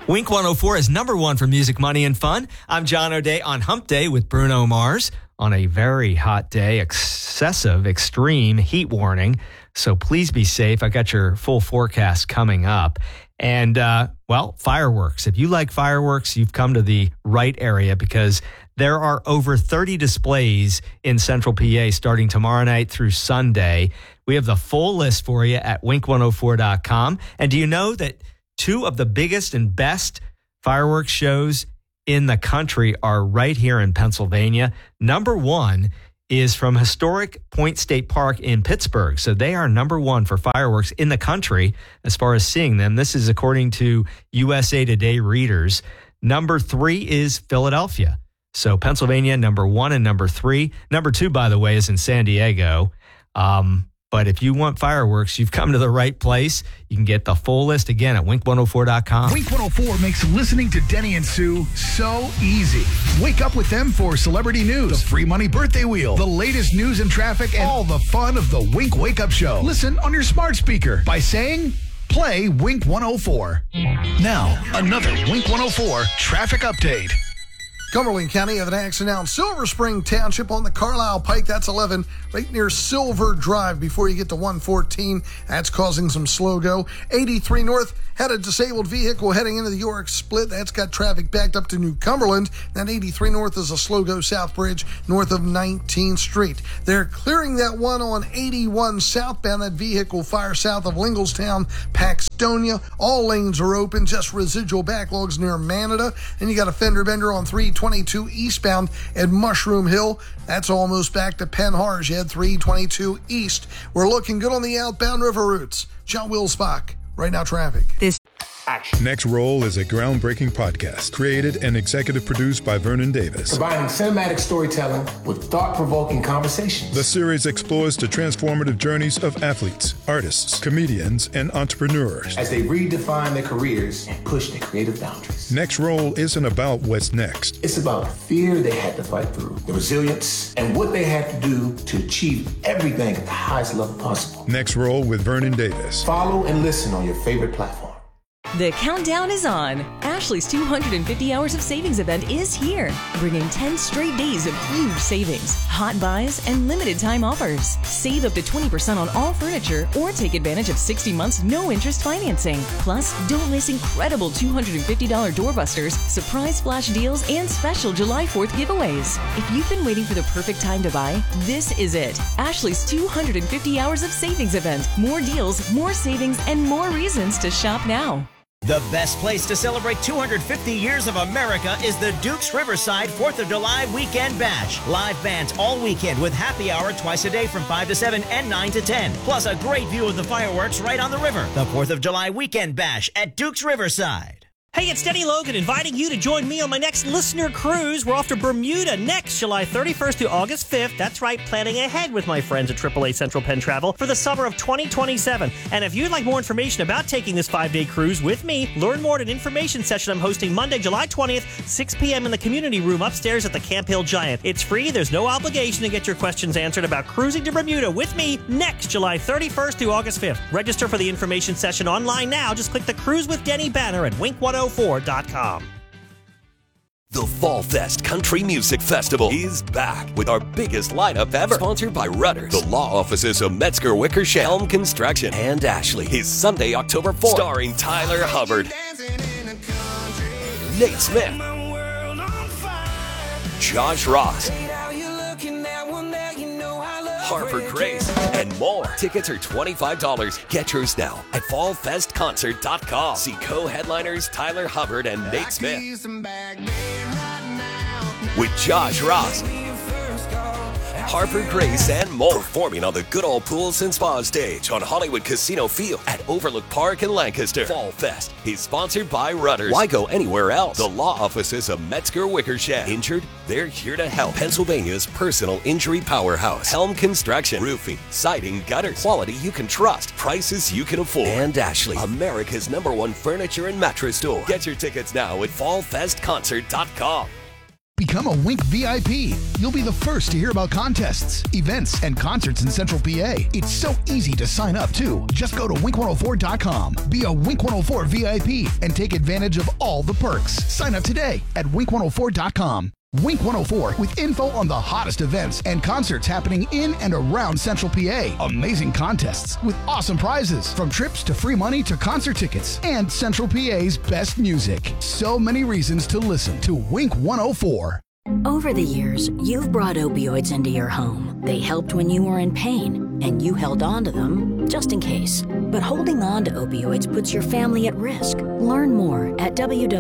Wink 104 is number one for music, money, and fun. I'm John O'Day on Hump Day with Bruno Mars on a very hot day, excessive, extreme heat warning. So please be safe. I got your full forecast coming up. And, fireworks. If you like fireworks, you've come to the right area because there are over 30 displays in Central PA starting tomorrow night through Sunday. We have the full list for you at wink104.com. And do you know that two of the biggest and best fireworks shows in the country are right here in Pennsylvania? Number one is from historic Point State Park in Pittsburgh. So they are number one for fireworks in the country as far as seeing them. This is according to USA Today readers. Number three is Philadelphia. So Pennsylvania, number one and number three. Number two, by the way, is in San Diego. But if you want fireworks, you've come to the right place. You can get the full list again at wink104.com. Wink 104 makes listening to Denny and Sue so easy. Wake up with them for celebrity news, the free money birthday wheel, the latest news and traffic, and all the fun of the Wink Wake Up Show. Listen on your smart speaker by saying, play Wink 104. Now, another Wink 104 traffic update. Cumberland County have an accident out in Silver Spring Township on the Carlisle Pike. That's 11, right near Silver Drive before you get to 114. That's causing some slow go. 83 North had a disabled vehicle heading into the York Split. That's got traffic backed up to New Cumberland. That 83 North is a slow go South Bridge north of 19th Street. They're clearing that one on 81 southbound. That vehicle fire south of Linglestown, Paxtonia. All lanes are open, just residual backlogs near Manada. And you got a fender bender on 322 eastbound at Mushroom Hill. That's almost back to Penn-Harsh. You had 322 east. We're looking good on the outbound river routes. John Wilsbach. Right now, traffic. Next Roll is a groundbreaking podcast created and executive produced by Vernon Davis. Combining cinematic storytelling with thought-provoking conversations. The series explores the transformative journeys of athletes, artists, comedians, and entrepreneurs as they redefine their careers and push their creative boundaries. Next Roll isn't about what's next. It's about the fear they had to fight through, the resilience, and what they had to do to achieve everything at the highest level possible. Next Roll with Vernon Davis. Follow and listen on your favorite platform. The countdown is on. Ashley's 250 Hours of Savings event is here, bringing 10 straight days of huge savings, hot buys, and limited time offers. Save up to 20% on all furniture or take advantage of 60 months no-interest financing. Plus, don't miss incredible $250 doorbusters, surprise flash deals, and special July 4th giveaways. If you've been waiting for the perfect time to buy, this is it. Ashley's 250 Hours of Savings event. More deals, more savings, and more reasons to shop now. The best place to celebrate 250 years of America is the Dukes Riverside 4th of July Weekend Bash. Live bands all weekend with happy hour twice a day from 5 to 7 and 9 to 10. Plus a great view of the fireworks right on the river. The 4th of July Weekend Bash at Dukes Riverside. Hey, it's Denny Logan inviting you to join me on my next listener cruise. We're off to Bermuda next July 31st through August 5th. That's right, planning ahead with my friends at AAA Central Penn Travel for the summer of 2027. And if you'd like more information about taking this 5-day cruise with me, learn more at an information session I'm hosting Monday, July 20th, 6 p.m. in the community room upstairs at the Camp Hill Giant. It's free. There's no obligation to get your questions answered about cruising to Bermuda with me next July 31st through August 5th. Register for the information session online now. Just click the Cruise with Denny banner at wink104.com. The Fall Fest Country Music Festival is back with our biggest lineup ever. Sponsored by Rudders, the law offices of Metzger Wickersham, Helm Construction, and Ashley. Is Sunday, October 4th. Starring Tyler Hubbard, Nate Smith, Josh Ross, Harper Grace, and more. Tickets are $25. Get yours now at fallfestconcert.com. See co-headliners Tyler Hubbard and Nate Smith with Josh Ross, Harper Grace, and more. Performing on the Good Old Pools and Spa stage on Hollywood Casino Field at Overlook Park in Lancaster. Fall Fest is sponsored by Rudders. Why go anywhere else? The law offices of Metzger Wickersham. Injured? They're here to help. Pennsylvania's personal injury powerhouse. Helm Construction. Roofing, siding, gutters. Quality you can trust. Prices you can afford. And Ashley, America's #1 furniture and mattress store. Get your tickets now at fallfestconcert.com. Become a Wink VIP. You'll be the first to hear about contests, events, and concerts in Central PA. It's so easy to sign up, too. Just go to wink104.com. Be a Wink 104 VIP and take advantage of all the perks. Sign up today at wink104.com. Wink 104 with info on the hottest events and concerts happening in and around Central PA. Amazing contests with awesome prizes, from trips to free money to concert tickets, and Central PA's best music. So many reasons to listen to Wink 104. Over the years, you've brought opioids into your home. They helped when you were in pain, and you held on to them just in case. But holding on to opioids puts your family at risk. Learn more at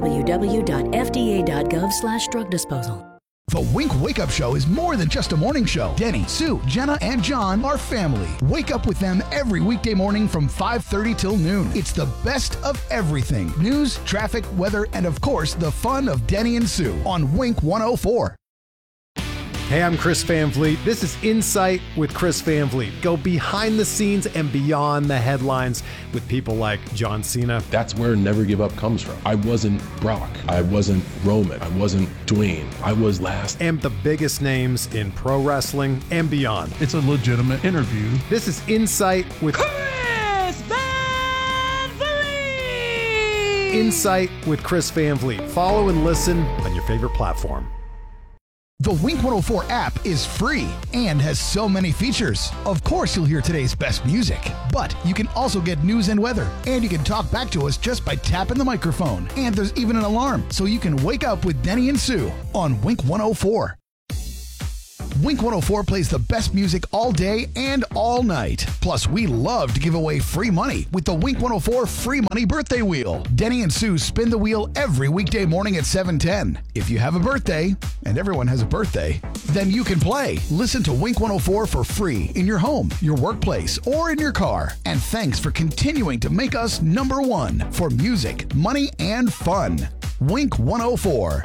www.fda.gov/drug disposal. The Wink Wake Up Show is more than just a morning show. Denny, Sue, Jenna, and John are family. Wake up with them every weekday morning from 5:30 till noon. It's the best of everything. News, traffic, weather, and of course, the fun of Denny and Sue on Wink 104. Hey, I'm Chris Van Vliet. This is Insight with Chris Van Vliet. Go behind the scenes and beyond the headlines with people like John Cena. That's where Never Give Up comes from. I wasn't Brock. I wasn't Roman. I wasn't Dwayne. I was last. And the biggest names in pro wrestling and beyond. It's a legitimate interview. This is Insight with Chris Van Vliet. Insight with Chris Van Vliet. Follow and listen on your favorite platform. The Wink 104 app is free and has so many features. Of course, you'll hear today's best music, but you can also get news and weather, and you can talk back to us just by tapping the microphone. And there's even an alarm, so you can wake up with Denny and Sue on Wink 104. Wink 104 plays the best music all day and all night. Plus, we love to give away free money with the Wink 104 Free Money Birthday Wheel. Denny and Sue spin the wheel every weekday morning at 7:10. If you have a birthday, and everyone has a birthday, then you can play. Listen to Wink 104 for free in your home, your workplace, or in your car. And thanks for continuing to make us number one for music, money, and fun. Wink 104.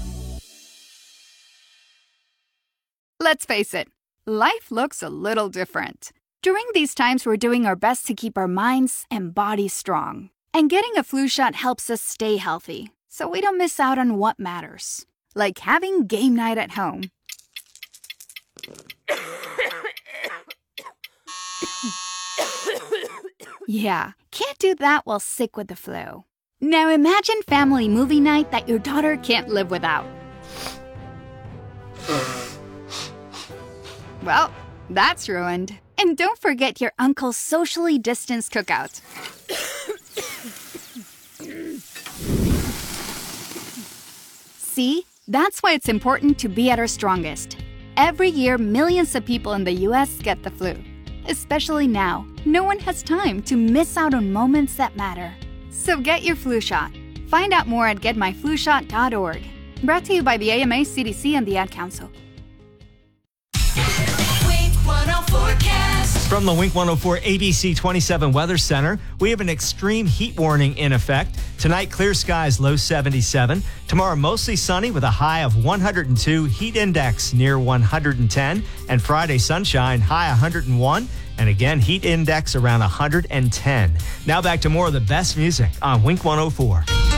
Let's face it, life looks a little different. During these times, we're doing our best to keep our minds and bodies strong. And getting a flu shot helps us stay healthy, so we don't miss out on what matters. Like having game night at home. Yeah, can't do that while sick with the flu. Now imagine family movie night that your daughter can't live without. Well, that's ruined. And don't forget your uncle's socially distanced cookout. See? That's why it's important to be at our strongest. Every year, millions of people in the U.S. get the flu. Especially now, no one has time to miss out on moments that matter. So get your flu shot. Find out more at getmyflushot.org. Brought to you by the AMA, CDC, and the Ad Council. From the Wink 104 ABC 27 Weather Center, we have an extreme heat warning in effect. Tonight, clear skies, low 77. Tomorrow, mostly sunny with a high of 102, heat index near 110. And Friday, sunshine, high 101. And again, heat index around 110. Now back to more of the best music on Wink 104.